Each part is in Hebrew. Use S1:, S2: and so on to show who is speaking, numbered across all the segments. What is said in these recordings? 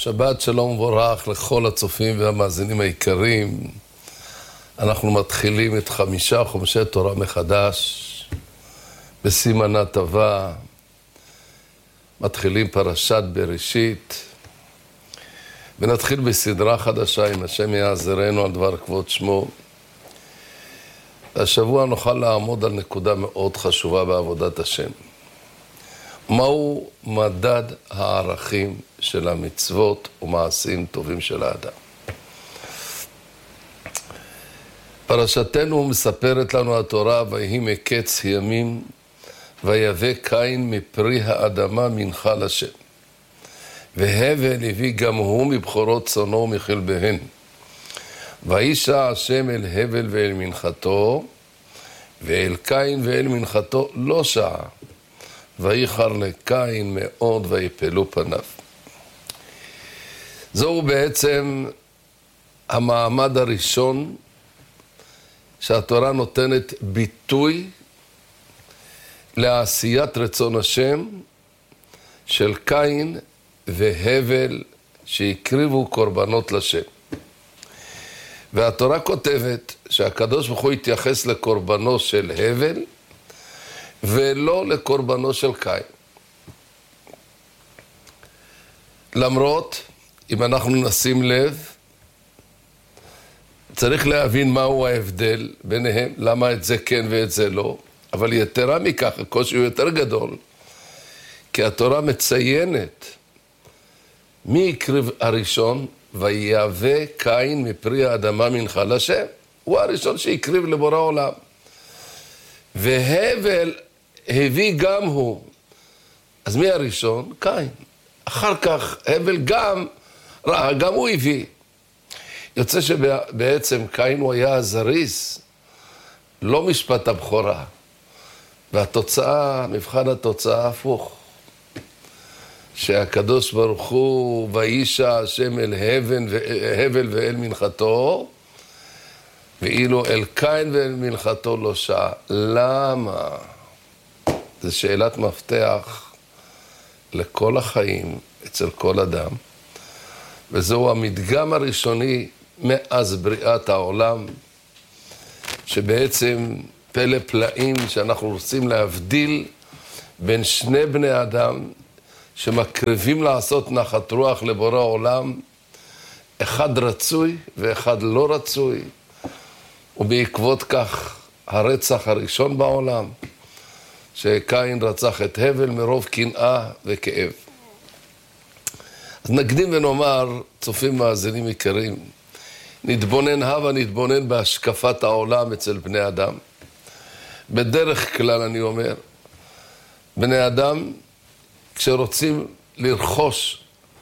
S1: שבת שלום וברך לכל הצופים והמאזינים היקרים. אנחנו מתחילים את 5 חומשי תורה מחדש בסימנה טובה. מתחילים פרשת בראשית ונתחיל בסדרה חדשה אם השם יעזרנו על דבר כבוד שמו. השבוע נוכל לעמוד על נקודה מאוד חשובה בעבודת השם. מהו מדד הערכים של המצוות ומעשים טובים של האדם? פרשתנו מספרת לנו התורה, ויהי מקץ ימים, ויבא קין מפרי האדמה מנחה לשם. והבל הביא גם הוא מבחורות צאנו ומחלביהן. וישע השם אל הבל ואל מנחתו, ואל קין ואל מנחתו לא שעה. ויחר לקין מאוד ויפלו פניו. זהו בעצם המעמד הראשון שהתורה נותנת ביטוי לעשיית רצון השם של קין והבל שהקריבו קורבנות לשם. והתורה כותבת שהקדוש ברוך הוא התייחס לקורבנו של הבל ולא לקורבנו של קין. למרות, אם אנחנו נשים לב, צריך להבין מהו ההבדל ביניהם, למה את זה כן ואת זה לא, אבל יתרה מכך, הקושי הוא יותר גדול, כי התורה מציינת מי הקריב הראשון, ויבא קין מפרי האדמה מנחה לשם. הוא הראשון שהקריב לבורא עולם. והבל הביא גם הוא. אז מי הראשון? קין. אחר כך הבל גם הוא הביא. יוצא שבעצם קין הוא היה הזריז, לא משפט הבכורה. והתוצאה, מבחן התוצאה הפוך. שהקדוש ברוך הוא וישע השם אל הבל ואל מנחתו, ואילו אל קין ואל מנחתו לא שעה. למה? זו שאלת מפתח לכל החיים, אצל כל אדם, וזהו המדגם הראשוני מאז בריאת העולם, שבעצם פלא פלאים שאנחנו רוצים להבדיל בין שני בני אדם שמקריבים לעשות נחת רוח לבורא עולם, אחד רצוי ואחד לא רצוי, ובעקבות כך הרצח הראשון בעולם, שקין רצח את הבל מרוב קנאה וכאב. אז נקדים ונאמר, צופים מאזינים יקרים, נתבונן בהשקפת העולם אצל בני אדם. בדרך כלל אני אומר, בני אדם כשרוצים לרכוש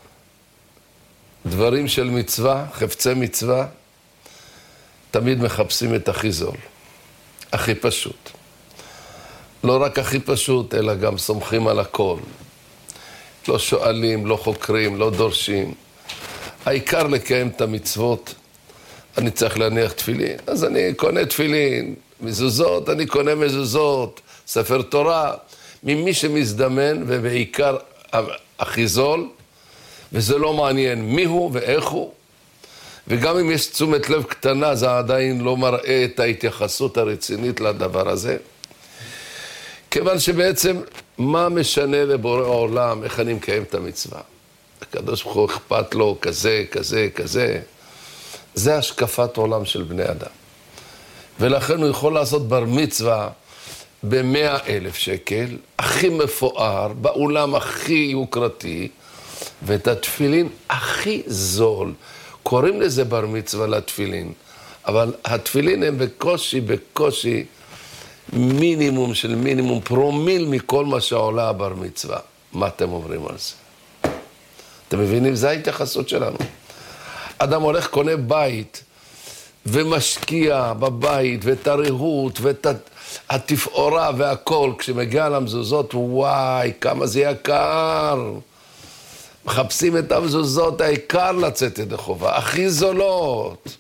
S1: דברים של מצווה, חפצי מצווה, תמיד מחפשים את הכי זול, הכי פשוט. לא רק הכי פשוט, אלא גם סומכים על הכל. לא שואלים, לא חוקרים, לא דורשים. העיקר לקיים את המצוות. אני צריך להניח תפילין, אז אני קונה תפילין. מזוזות, אני קונה מזוזות. ספר תורה, ממי שמזדמן, ובעיקר הכי זול, וזה לא מעניין מי הוא ואיך הוא. וגם אם יש תשומת לב קטנה, זה עדיין לא מראה את ההתייחסות הרצינית לדבר הזה. כיוון שבעצם, מה משנה לבורא העולם, איך אני מקיים את המצווה? הקדוש ברוך הוא אכפת לו כזה, כזה, כזה. זה השקפת עולם של בני אדם. ולכן הוא יכול לעשות בר מצווה ב100,000 שקל, הכי מפואר, באולם הכי יוקרתי, ואת התפילין הכי זול. קוראים לזה בר מצווה לתפילין, אבל התפילין הם בקושי, מינימום של מינימום, פרומיל מכל מה שעולה הבר מצווה. מה אתם אומרים על זה? אתם מבינים? זה ההתייחסות שלנו. אדם הולך, קונה בית, ומשקיע בבית, ואת הריהוט, ואת התפאורה והכל. כשמגיע למזוזות, וואי, כמה זה יקר. מחפשים את המזוזות, העיקר לצאת ידי חובה, הכי זולות.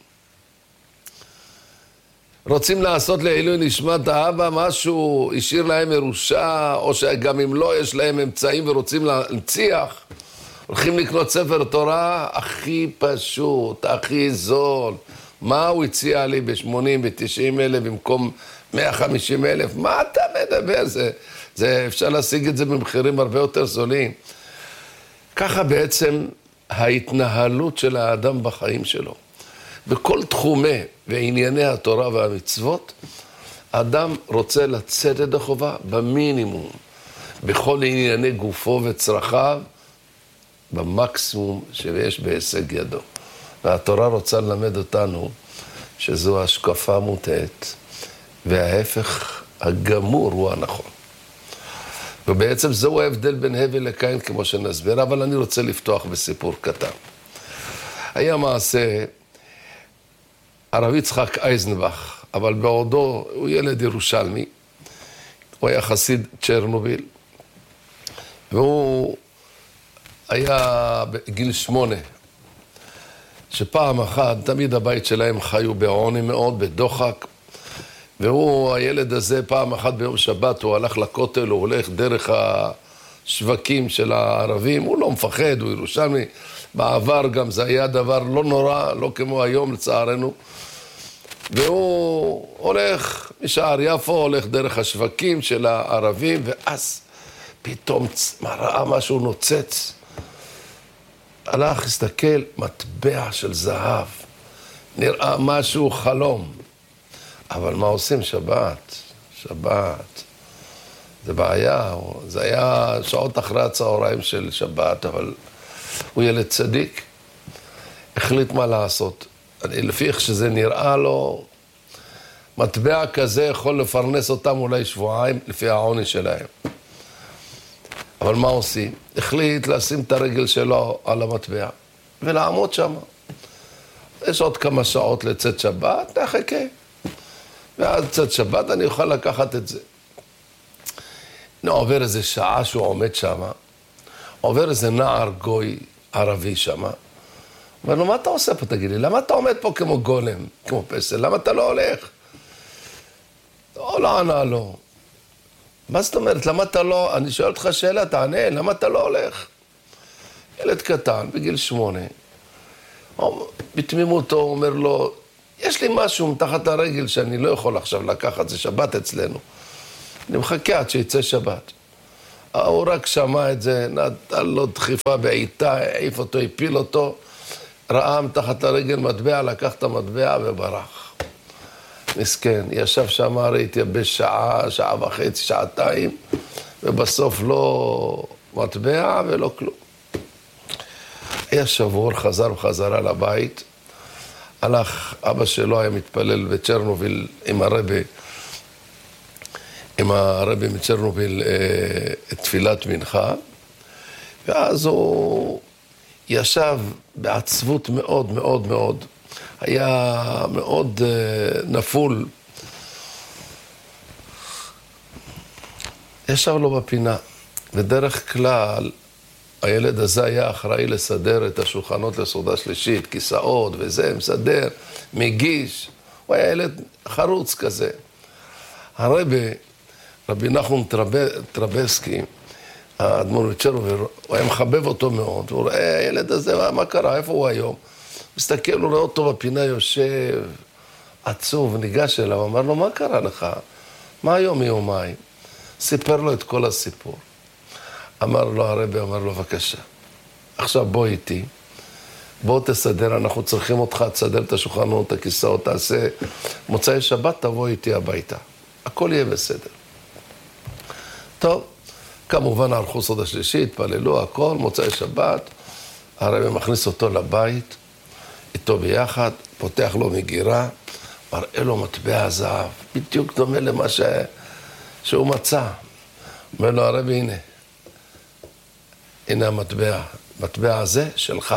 S1: רוצים לעשות לעילוי נשמת האבא משהו, השאיר להם ירושה, או שגם אם לא יש להם אמצעים ורוצים להנציח, הולכים לקנות ספר תורה הכי פשוט, הכי זול. מה הוא הציע לי ב-80 ו-90 אלף במקום 150 אלף? מה אתה מדבר? זה אפשר להשיג את זה במחירים הרבה יותר זולים. ככה בעצם ההתנהלות של האדם בחיים שלו. בכל תחומי וענייני התורה והמצוות, האדם רוצה לצאת את החובה במינימום, בכל ענייני גופו וצרכיו, במקסימום שיש בהישג ידו. והתורה רוצה ללמד אותנו שזו השקפה מוטעת, וההפך הגמור הוא הנכון. ובעצם זהו ההבדל בין הבל לקין, כמו שנסביר, אבל אני רוצה לפתוח בסיפור קטן. היה מעשה, הרב יצחק אייזנבך, אבל בעודו הוא ילד ירושלמי, הוא היה חסיד צ'רנוביל, והוא היה בגיל 8, שפעם אחת, תמיד הבית שלהם חיו בעוני מאוד, בדוחק, והוא, הילד הזה, פעם אחת ביום שבת, הוא הלך לכותל, הוא הולך דרך השווקים של הערבים, הוא לא מפחד, הוא ירושלמי, בעבר גם זה היה דבר לא נורא, לא כמו היום לצערנו, והוא הולך משער יפו, הולך דרך השווקים של הערבים, ואז פתאום ראה משהו נוצץ, הלך, הסתכל, מטבע של זהב, נראה משהו חלום. אבל מה עושים? שבת. זה בעיה, זה היה שעות אחרי הצהריים של שבת, אבל הוא ילד צדיק, החליט מה לעשות. לפי איך שזה נראה לו, מטבע כזה יכול לפרנס אותם אולי שבועיים לפי העוני שלהם. אבל מה עושים? החליט לשים את הרגל שלו על המטבע ולעמוד שם. יש עוד כמה שעות לצאת שבת, נחכה. ואז צאת שבת אני אוכל לקחת את זה. עובר איזה שעה שהוא עומד שם, עובר איזה נער גוי ערבי שם, אומר לו, מה אתה עושה פה, תגיד לי? למה אתה עומד פה כמו גולם, כמו פסל? למה אתה לא הולך? לא ענה לו. מה זאת אומרת? למה אתה לא... אני שואל אותך שאלה, תענה, למה אתה לא הולך? ילד קטן, בגיל 8, בתמימותו אומר לו, יש לי משהו מתחת הרגל שאני לא יכול עכשיו לקחת, זה שבת אצלנו. אני מחכה עד שיצא שבת. הוא רק שמע את זה, נתן לו דחיפה בעיטה, העיף אותו, הפיל אותו, ראה מתחת הרגל מטבע, לקח את המטבע וברח. מסכן, ישב שם, הרי התייבש שעה, שעה וחצי, שעתיים, ובסוף לא מטבע ולא כלום. היה שבור, חזר בחזרה לבית, הלך, אבא שלו היה מתפלל בצ'רנוביל עם הרבי מצ'רנוביל תפילת מנחה, ואז הוא ישב בעצבות מאוד מאוד מאוד, היה מאוד נפול, ישב לו בפינה, בדרך כלל הילד הזה היה אחראי לסדר את השולחנות לסעודה שלישית, כיסאות וזה, מסדר, מגיש, הוא היה ילד חרוץ כזה. רבי נחום טרבסקי, האדמו"ר מצ'רנוביל, הוא היה מחבב אותו מאוד, הוא רואה, הילד הזה, מה קרה, איפה הוא היום? מסתכל, הוא רואה אותו בפינה יושב, עצוב, ניגש אליו, אמר לו, מה קרה לך? מה היום מיומיים? סיפר לו את כל הסיפור. אמר לו הרבי, אמר לו, בבקשה, עכשיו בוא איתי, בוא תסדר, אנחנו צריכים אותך, תסדר את השולחנות, את הכיסאות, תעשה, מוצאי שבת תבוא איתי הביתה, הכל יהיה בסדר. טוב, כמובן הלכו סעודה שלישית, התפללו, הכל, מוצאי שבת, הרבי מכניס אותו לבית, איתו ביחד, פותח לו מגירה, מראה לו מטבע זהב, בדיוק דומה למה שהוא מצא. אומר לו הרבי, הנה המטבע, מטבע הזה שלך.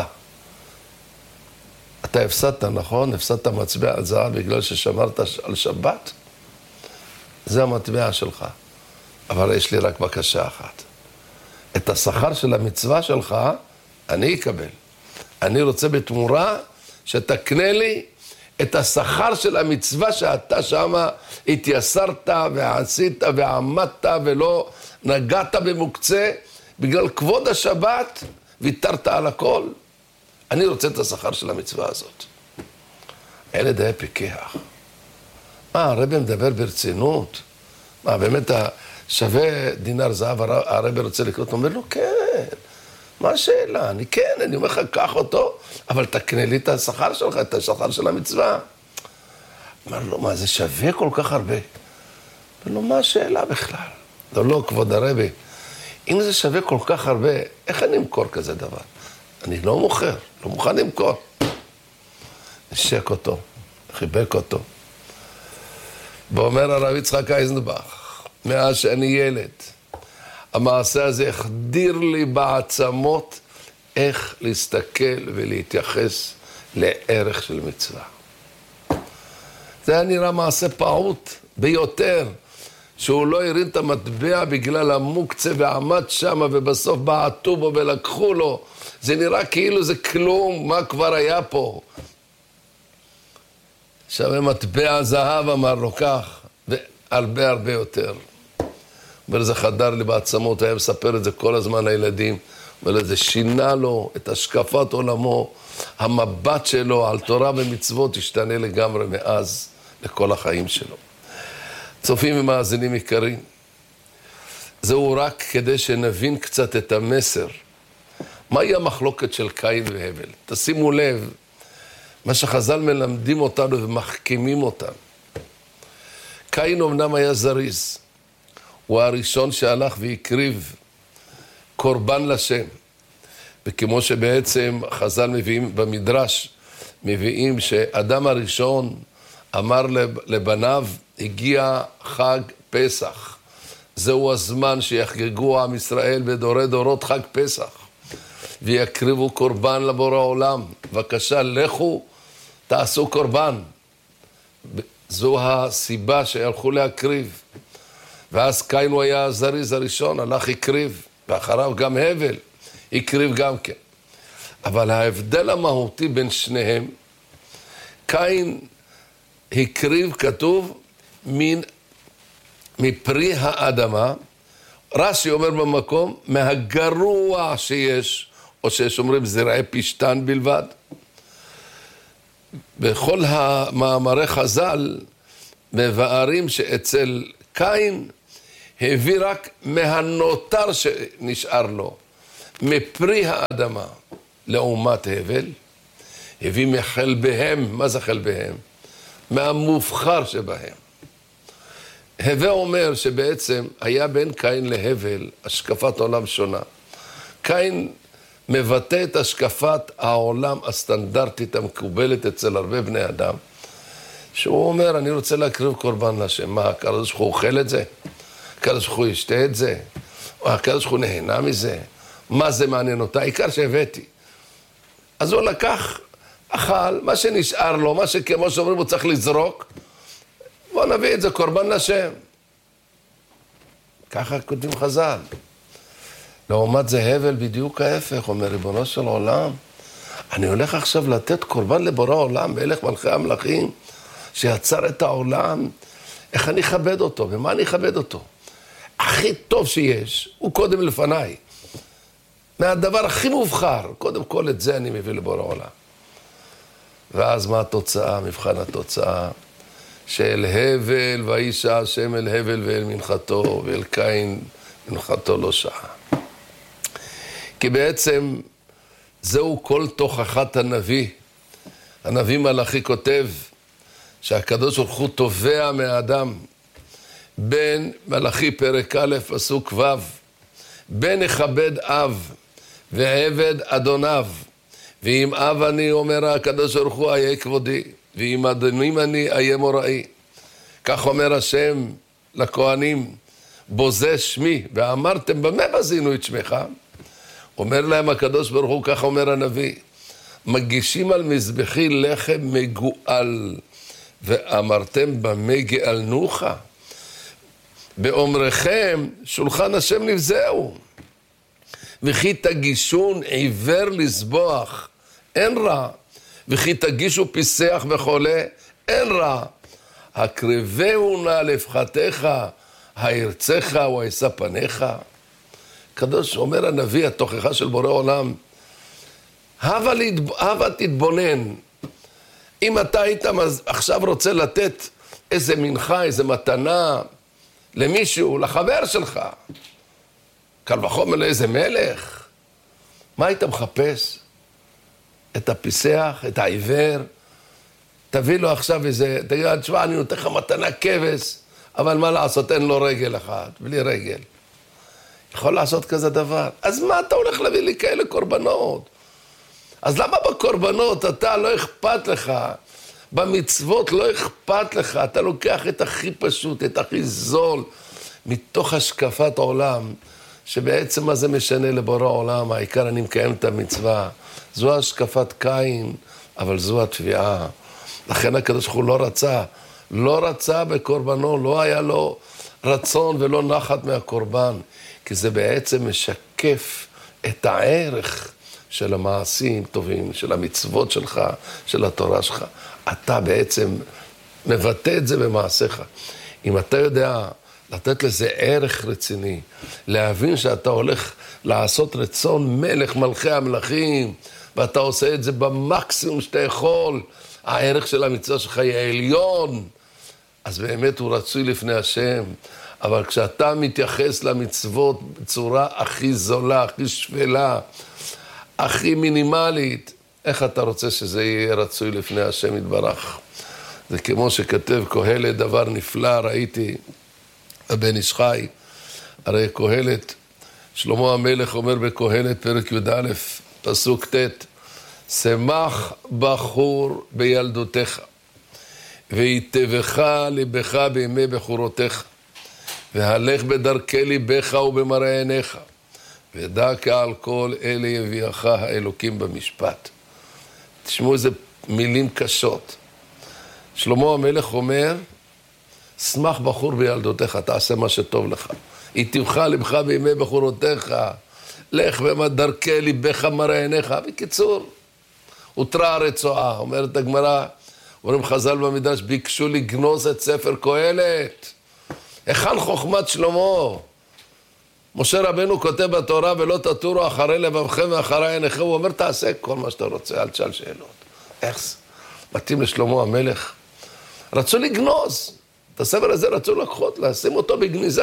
S1: אתה הפסדת, נכון? הפסדת מטבע זהב בגלל ששמרת על שבת? זה המטבע שלך. אבל יש לי רק בקשה אחת. את השכר של המצווה שלך, אני אקבל. אני רוצה בתמורה שתקנה לי את השכר של המצווה שאתה שמה התייסרת ועשית ועמדת ולא נגעת במוקצה בגלל כבוד השבת ויתרת על הכל, אני רוצה את השכר של המצווה הזאת. הילד היה פיקח. הרבי מדבר ברצינות? באמת שווה דינר זהב, הרבי רוצה לקנות? הוא אומר לו, כן, מה השאלה? אני אומר לך, קח אותו, אבל תקנה לי את השכר שלך, את השכר של המצווה. אמר לו, מה, זה שווה כל כך הרבה? אמר לו, מה השאלה בכלל? לא, כבוד הרבי, אם זה שווה כל כך הרבה, איך אני אמכור כזה דבר? אני לא מוכר, לא מוכן למכור. נשק אותו, חיבק אותו. ואומר הרב יצחק אייזנבך, מאז שאני ילד, המעשה הזה החדיר לי בעצמות איך להסתכל ולהתייחס לערך של מצווה. זה היה נראה מעשה פעוט ביותר, שהוא לא הרים את המטבע בגלל המוקצה ועמד שם ובסוף בעטו בו ולקחו לו. זה נראה כאילו זה כלום, מה כבר היה פה? שווה מטבע זהב, אמר לו כך, והרבה הרבה יותר. וזה חדר לי בעצמות, היה מספר את זה כל הזמן לילדים, וזה שינה לו את השקפת עולמו, המבט שלו על תורה ומצוות השתנה לגמרי מאז לכל החיים שלו. צופים ומאזינים יקרים, זהו רק כדי שנבין קצת את המסר. מהי המחלוקת של קין והבל? תשימו לב, מה שחז"ל מלמדים אותנו ומחכימים אותנו. קין אמנם היה זריז, הוא הראשון שהלך והקריב קורבן לשם. וכמו שבעצם חז"ל מביאים במדרש, מביאים שאדם הראשון אמר לבניו, הגיע חג פסח. זהו הזמן שיחגגו עם ישראל בדורי דורות חג פסח. ויקריבו קורבן לבורא העולם. בבקשה, לכו, תעשו קורבן. זו הסיבה שהלכו להקריב. ואז קין הוא היה הזריז הראשון, הלך הקריב. ואחריו גם הבל, הקריב גם כן. אבל ההבדל המהותי בין שניהם, קין הקריב, כתוב, מפרי האדמה, רש"י אומר במקום, מהגרוע שיש, או שיש אומרים זרעי פשטן בלבד. בכל המאמרי חז"ל מבארים שאצל קין הביא רק מהנותר שנשאר לו, מפרי האדמה, לעומת הבל, הביא מחלביהם. מה זה חלביהם? מהמובחר שבהם. הווה אומר שבעצם היה בין קין להבל השקפת עולם שונה. קין מבטא את השקפת העולם הסטנדרטית המקובלת אצל הרבה בני אדם, שהוא אומר, אני רוצה להקריב קורבן לשם. מה, הקדוש ברוך הוא אוכל את זה? הקדוש ברוך הוא ישתה את זה? או הקדוש ברוך הוא נהנה מזה? מה זה מעניין אותה? העיקר שהבאתי. אז הוא לקח, אכל, מה שנשאר לו, מה שכמו שאומרים הוא צריך לזרוק, בוא נביא את זה קורבן לשם. ככה כותבים חז"ל. לעומת זה הבל בדיוק ההפך, אומר ריבונו של עולם, אני הולך עכשיו לתת קורבן לבורא העולם, מלך מלכי המלכים, שיצר את העולם, איך אני אכבד אותו, ומה אני אכבד אותו? הכי טוב שיש, הוא קודם לפניי. מהדבר הכי מובחר, קודם כל את זה אני מביא לבורא העולם. ואז מה התוצאה, מבחן התוצאה? שאל הבל וישע השם אל הבל ואל מנחתו, ואל קין מנחתו לא שעה. כי בעצם זהו כל תוכחת הנביא. הנביא מלאכי כותב שהקדוש ברוך הוא תובע מהאדם, בין מלאכי פרק א' פסוק ו', בין יכבד אב ועבד אדוניו, ואם אב אני אומר הקדוש ברוך הוא איה כבודי, ואם אדונים אני איה מוראי. כך אומר השם לכהנים, בוזה שמי, ואמרתם במה בזינו את שמך? אומר להם הקדוש ברוך הוא, כך אומר הנביא, מגישים על מזבחי לחם מגואל, ואמרתם במה גאלנוך? באומרכם שולחן השם נבזהו. וכי תגישון עיוור לסבוח, אין רע. וכי תגישו פיסח וחולה, אין רע. הקרבהו נא לפחתך, הירצך או הישא פניך. קדוש אומר הנביא, התוכחה של בורא עולם, הבה תתבונן. אם אתה היית עכשיו רוצה לתת איזה מנחה, איזה מתנה למישהו, לחבר שלך, קל וחומר לאיזה מלך, מה היית מחפש? את הפיסח, את העיוור? תביא לו עכשיו איזה, תגיד, תשמע, אני נותן לך מתנה כבש, אבל מה לעשות, אין לו רגל אחת, בלי רגל. יכול לעשות כזה דבר. אז מה אתה הולך להביא לי כאלה קורבנות? אז למה בקורבנות אתה לא אכפת לך? במצוות לא אכפת לך, אתה לוקח את הכי פשוט, את הכי זול, מתוך השקפת עולם, שבעצם מה זה משנה לבורא עולם, העיקר אני מקיים את המצווה. זו השקפת קין, אבל זו התביעה. לכן הקדוש ברוך הוא לא רצה בקורבנו, לא היה לו רצון ולא נחת מהקורבן, כי זה בעצם משקף את הערך של המעשים טובים, של המצוות שלך, של התורה שלך. אתה בעצם מבטא את זה במעשיך. אם אתה יודע לתת לזה ערך רציני, להבין שאתה הולך לעשות רצון מלך מלכי המלכים, ואתה עושה את זה במקסימום שאתה יכול, הערך של המצווה שלך יהיה עליון, אז באמת הוא רצוי לפני השם. אבל כשאתה מתייחס למצוות בצורה הכי זולה, הכי שפלה, הכי מינימלית, איך אתה רוצה שזה יהיה רצוי לפני השם יתברך? זה כמו שכתב קהלת, דבר נפלא, ראיתי בבן איש חי. הרי קהלת, שלמה המלך אומר בקהלת פרק י"א, פסוק ט', שמח בחור בילדותך, ויטבך ליבך בימי בחורותיך, והלך בדרכי ליבך ובמראה עיניך, ודע כעל כל אלה יביאך האלוקים במשפט. תשמעו איזה מילים קשות. שלמה המלך אומר, שמח בחור בילדותך, תעשה מה שטוב לך. יטבך ליבך בימי בחורותיך, לך בדרכי ליבך מראה עיניך. בקיצור, הותרה הרצועה, אומרת הגמרא, אומרים חז"ל במדרש, ביקשו לגנוז את ספר קהלת. היכן חוכמת שלמה? משה רבנו כותב בתורה, ולא תטורו אחרי לבבכם ואחרי עיניכם, הוא אומר, תעשה כל מה שאתה רוצה, אל תשאל שאלות. איך זה? מתאים לשלמה המלך. רצו לגנוז. את הספר הזה רצו לקחות, לשים אותו בגניזה.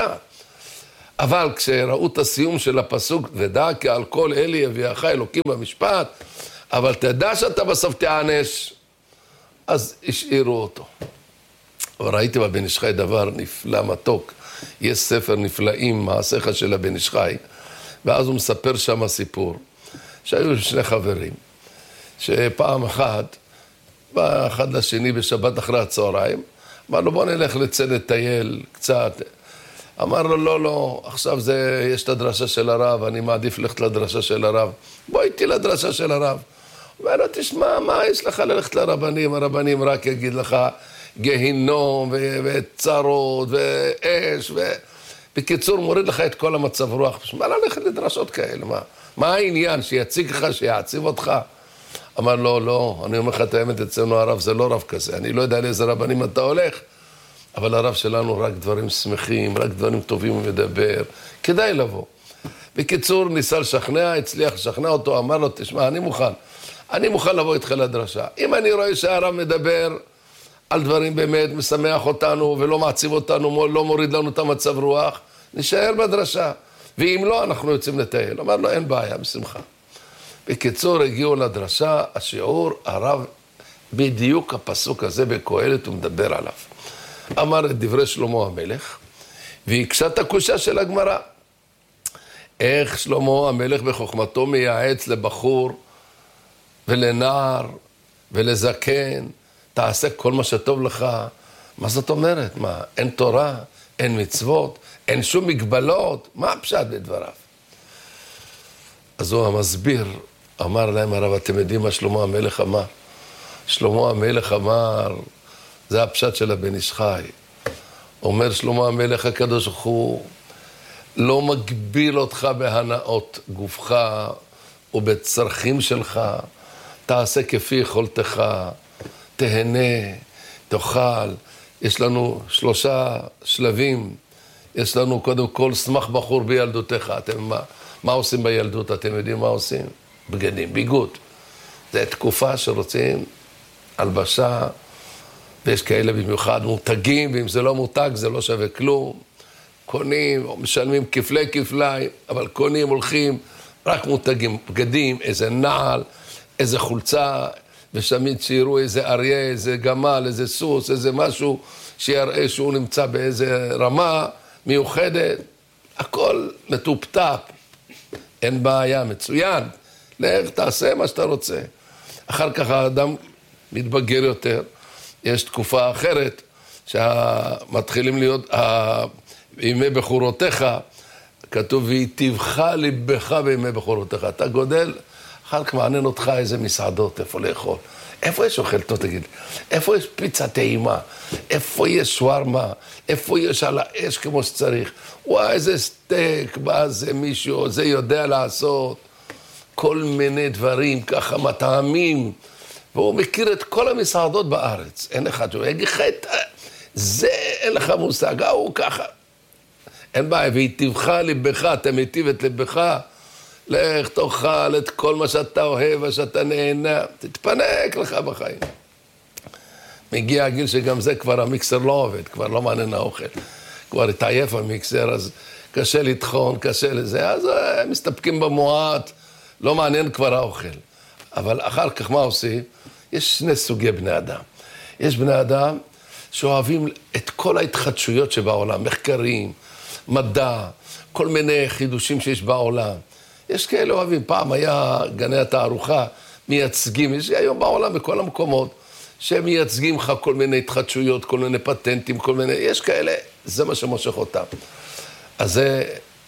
S1: אבל כשראו את הסיום של הפסוק, ודע כי על כל אלה יביאך אלוקים במשפט, אבל תדע שאתה בסוף תענש, אז השאירו אותו. אבל ראיתי בבן איש חי דבר נפלא מתוק. יש ספר נפלאים, מעשיך של הבן איש חי, ואז הוא מספר שם סיפור, שהיו שני חברים, שפעם אחת, בא אחד לשני בשבת אחרי הצהריים, אמר לו בוא נלך לצא לטייל קצת, אמר לו לא, עכשיו יש את הדרשה של הרב, אני מעדיף ללכת לדרשה של הרב, בוא איתי לדרשה של הרב. הוא אומר לו תשמע, מה יש לך ללכת לרבנים? הרבנים רק יגיד לך גהינום וצרות ואש בקיצור מוריד לך את כל המצב רוח. מה ללכת לדרשות כאלה? מה העניין? שיציג לך, שיעציב אותך? אמר לו, לא, אני אומר לך את האמת, אצלנו הרב זה לא רב כזה, אני לא יודע לאיזה רבנים אתה הולך, אבל הרב שלנו רק דברים שמחים, רק דברים טובים הוא מדבר, כדאי לבוא. בקיצור ניסה לשכנע, הצליח לשכנע אותו, אמר לו תשמע, אני מוכן לבוא איתך לדרשה. אם אני רואה שהרב מדבר על דברים באמת, משמח אותנו ולא מעציב אותנו, לא מוריד לנו את המצב רוח, נשאר בדרשה. ואם לא, אנחנו יוצאים לטייל. אמר לו, אין בעיה, בשמחה. בקיצור, הגיעו לדרשה, השיעור, הרב, בדיוק הפסוק הזה בקהלת הוא מדבר עליו. אמר את דברי שלמה המלך, והקשה את הקושה של הגמרא. איך שלמה המלך בחוכמתו מייעץ לבחור ולנער ולזקן, תעשה כל מה שטוב לך. מה זאת אומרת? מה, אין תורה, אין מצוות, אין שום מגבלות? מה הפשט בדבריו? אז הוא המסביר, אמר להם הרב, אתם יודעים מה שלמה המלך אמר? שלמה המלך אמר, זה הפשט של הבן איש חי. אומר שלמה המלך הקדוש ברוך הוא, לא מגביל אותך בהנאות גופך ובצרכים שלך, תעשה כפי יכולתך, תהנה, תאכל. יש לנו 3 שלבים. יש לנו קודם כל, שמח בחור בילדותך. אתם מה עושים בילדות? אתם יודעים מה עושים? בגדים, ביגוד. זה תקופה שרוצים הלבשה, ויש כאלה במיוחד מותגים, ואם זה לא מותג זה לא שווה כלום. קונים, משלמים כפלי כפליים, אבל קונים, הולכים, רק מותגים, בגדים, איזה נעל, איזה חולצה, ושמיד שיראו איזה אריה, איזה גמל, איזה סוס, איזה משהו שיראה שהוא נמצא באיזה רמה מיוחדת. הכל מטופטף, אין בעיה, מצוין. לך, תעשה מה שאתה רוצה. אחר כך האדם מתבגר יותר, יש תקופה אחרת, שמתחילים להיות, בימי בחורותיך, כתוב, והיטיבך ליבך בימי בחורותיך. אתה גודל, אחר כך מעניין אותך איזה מסעדות, איפה לאכול. איפה יש אוכל טוב, תגיד? איפה יש פיצה טעימה? איפה יש שווארמה? איפה יש על האש כמו שצריך? וואי, איזה סטייק, בא זה מישהו, זה יודע לעשות. כל מיני דברים, ככה מטעמים. והוא מכיר את כל המסעדות בארץ. אין אחד שהוא יגיד לך את זה, אין לך מושג, הוא ככה. אין בעיה, והיטיבך ליבך, אתה מיטיב את ליבך, לך תאכל את כל מה שאתה אוהב ושאתה נהנה, תתפנק לך בחיים. מגיע הגיל שגם זה כבר המיקסר לא עובד, כבר לא מעניין האוכל. כבר התעייף המיקסר, אז קשה לטחון, קשה לזה, אז מסתפקים במועט, לא מעניין כבר האוכל. אבל אחר כך מה עושים? יש שני סוגי בני אדם. יש בני אדם שאוהבים את כל ההתחדשויות שבעולם, מחקרים, מדע, כל מיני חידושים שיש בעולם. יש כאלה אוהבים, פעם היה גני התערוכה, מייצגים, יש היום בעולם בכל המקומות, שהם מייצגים לך כל מיני התחדשויות, כל מיני פטנטים, כל מיני, יש כאלה, זה מה שמושך אותם. אז זה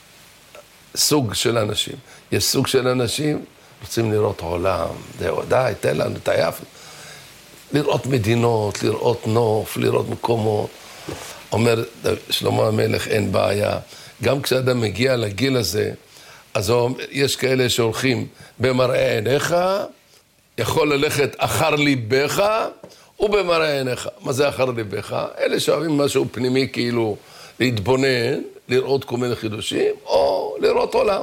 S1: סוג של אנשים. יש סוג של אנשים, רוצים לראות עולם, זהו, די, תן לנו, תעייף. לראות מדינות, לראות נוף, לראות מקומות. אומר שלמה המלך, אין בעיה. גם כשאדם מגיע לגיל הזה, אז יש כאלה שהולכים במראה עיניך, יכול ללכת אחר ליבך ובמראה עיניך. מה זה אחר ליבך? אלה שאוהבים משהו פנימי, כאילו להתבונן, לראות כל מיני חידושים, או לראות עולם.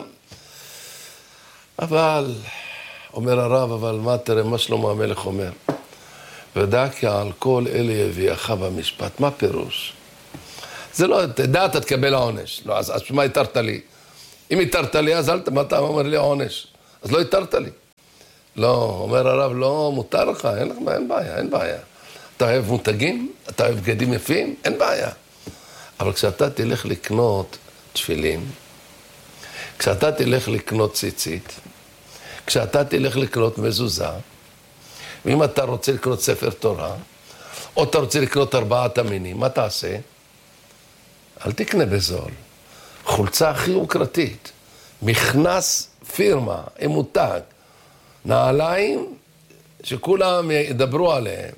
S1: אבל, אומר הרב, אבל מה תראה, מה שלמה המלך אומר? ודע כי על כל אלה יביאך במשפט. מה פירוש? זה לא, תדע, אתה תקבל העונש. לא, אז מה התרת לי? אם התרת לי, אז מה אתה אומר לי העונש? אז לא התרת לי. לא, אומר הרב, לא, מותר לך, אין בעיה, אין בעיה. אתה אוהב מותגים? אתה אוהב בגדים יפים? אין בעיה. אבל כשאתה תלך לקנות תפילין, כשאתה תלך לקנות ציצית, כשאתה תלך לקנות מזוזה, ואם אתה רוצה לקנות ספר תורה, או אתה רוצה לקנות 4 המינים, מה תעשה? אל תקנה בזול. חולצה הכי יוקרתית, מכנס פירמה, עם מותג, נעליים שכולם ידברו עליהם.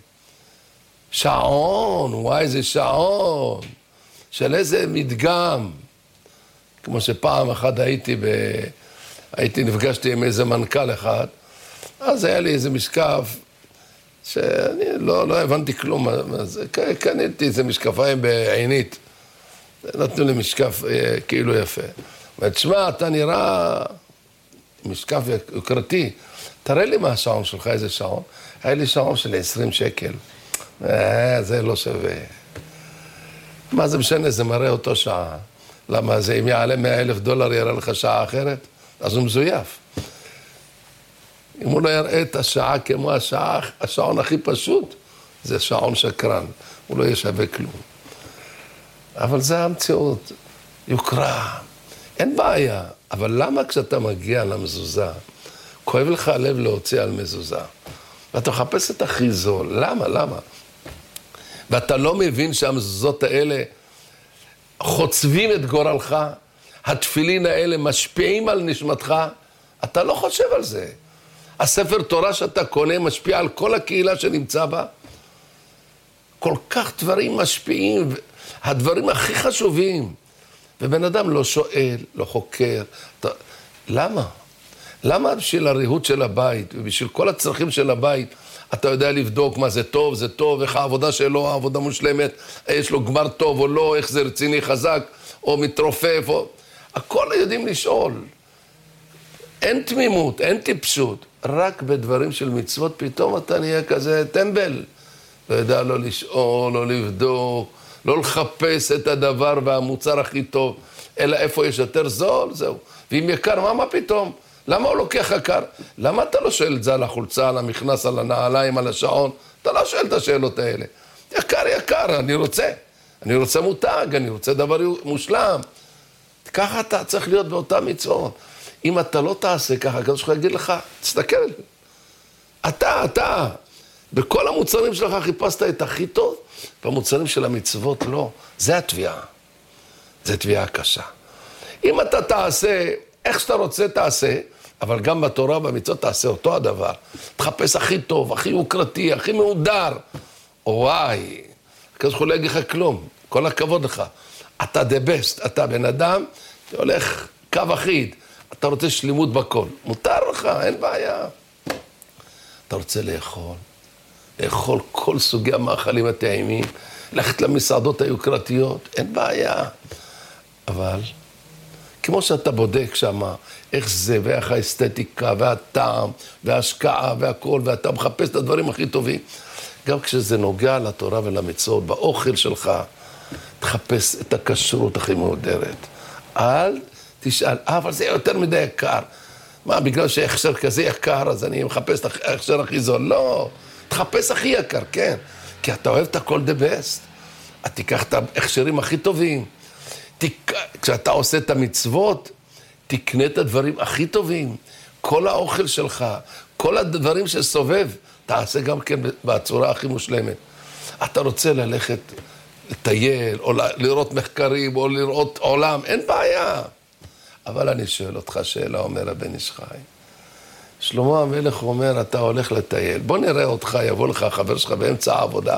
S1: שעון, וואי, זה שעון, של איזה מדגם. כמו שפעם אחת נפגשתי עם איזה מנכ"ל אחד, אז היה לי איזה משקף, שאני לא הבנתי כלום, אז קניתי איזה משקפיים בעינית, נתנו לי משקף כאילו יפה. ותשמע, אתה נראה משקף יוקרתי, תראה לי מה השעון שלך, איזה שעון. היה לי שעון של 20 שקל. זה לא שווה. מה זה משנה, זה מראה אותו שעה. למה זה, אם יעלה $100,000 יראה לך שעה אחרת? אז הוא מזויף. אם הוא לא יראה את השעה כמו השעון הכי פשוט, זה שעון שקרן. הוא לא ישווה כלום. אבל זה המציאות, יוקרה, אין בעיה. אבל למה כשאתה מגיע למזוזה, כואב לך הלב להוציא על מזוזה? ואתה מחפש את הכי זול, למה? ואתה לא מבין שהמזוזות האלה חוצבים את גורלך, התפילין האלה משפיעים על נשמתך, אתה לא חושב על זה. הספר תורה שאתה קונה משפיע על כל הקהילה שנמצא בה. כל כך דברים משפיעים, הדברים הכי חשובים. ובן אדם לא שואל, לא חוקר. למה? למה בשביל הריהוט של הבית ובשביל כל הצרכים של הבית אתה יודע לבדוק מה זה טוב, איך העבודה שלו, העבודה מושלמת, יש לו גמר טוב או לא, איך זה רציני חזק או מתרופף, הכל יודעים לשאול. אין תמימות, אין טיפשות. רק בדברים של מצוות פתאום אתה נהיה כזה טמבל. לא יודע לא לשאול, לא לבדוק, לא לחפש את הדבר והמוצר הכי טוב, אלא איפה יש יותר זול, זהו. ואם יקר, מה פתאום? למה הוא לוקח יקר? למה אתה לא שואל את זה על החולצה, על המכנס, על הנעליים, על השעון? אתה לא שואל את השאלות האלה. יקר, אני רוצה מותג, אני רוצה דבר מושלם. ככה אתה צריך להיות באותה מצוות. אם אתה לא תעשה ככה, הקדוש ברוך הוא יגיד לך, תסתכל. אתה, בכל המוצרים שלך חיפשת את הכי טוב, במוצרים של המצוות לא. זה התביעה. זה תביעה קשה. אם אתה תעשה, איך שאתה רוצה תעשה, אבל גם בתורה ובמצוות תעשה אותו הדבר. תחפש הכי טוב, הכי יוקרתי, הכי מהודר. וואי, הקדוש ברוך הוא לא יגיד לך כלום. כל הכבוד לך. אתה the best, אתה בן אדם, אתה הולך קו אחיד. אתה רוצה שלימות בכל. מותר לך, אין בעיה. אתה רוצה לאכול כל סוגי המאכלים הטעימים, ללכת למסעדות היוקרתיות, אין בעיה. אבל, כמו שאתה בודק שם, איך זה, ואיך האסתטיקה, והטעם, וההשקעה, והכל, ואתה מחפש את הדברים הכי טובים, גם כשזה נוגע לתורה ולמצוות, באוכל שלך, תחפש את הכשרות הכי מהודרת. אל תשאל, אבל זה יותר מדי יקר. מה, בגלל שהכשר כזה יקר, אז אני מחפש את ההכשר הכי זול? לא, תחפש הכי יקר, כן. כי אתה אוהב את הכל the best. אתה תיקח את ההכשרים הכי טובים. כשאתה עושה את המצוות, תקנה את הדברים הכי טובים. כל האוכל שלך, כל הדברים שסובב, תעשה גם כן בצורה הכי מושלמת. אתה רוצה ללכת לטייל, או לראות מחקרים, או לראות עולם, אין בעיה. אבל אני שואל אותך שאלה, אומר הבן איש חי. שלמה המלך אומר, אתה הולך לטייל. בוא נראה אותך, יבוא לך החבר שלך באמצע העבודה.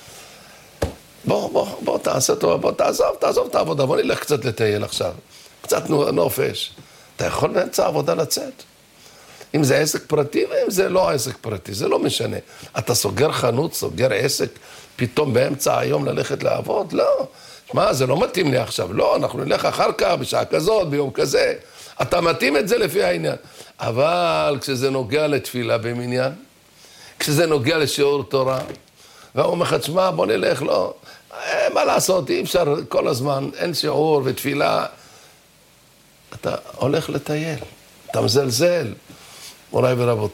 S1: בוא תעשה טוב, בוא תעזוב את העבודה, בוא נלך קצת לטייל עכשיו. קצת נופש. אתה יכול באמצע העבודה לצאת. אם זה עסק פרטי, ואם זה לא עסק פרטי, זה לא משנה. אתה סוגר חנות, סוגר עסק, פתאום באמצע היום ללכת לעבוד? לא. מה, זה לא מתאים לי עכשיו. לא, אנחנו נלך אחר כך, בשעה כזאת, ביום כזה. אתה מתאים את זה לפי העניין. אבל כשזה נוגע לתפילה במניין, כשזה נוגע לשיעור תורה, והוא אומר לך, תשמע, בוא נלך, לא. מה לעשות, אי אפשר כל הזמן, אין שיעור ותפילה. אתה הולך לטייל, אתה מזלזל. מוריי ורבותיי.